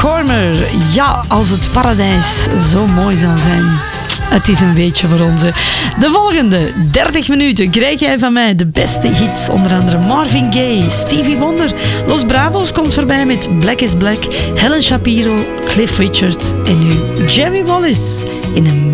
Cormer. Ja, als het paradijs zo mooi zou zijn. Het is een weetje voor ons. De volgende 30 minuten krijg jij van mij de beste hits. Onder andere Marvin Gaye, Stevie Wonder. Los Bravos komt voorbij met Black is Black. Helen Shapiro, Cliff Richard en nu Jerry Wallace in een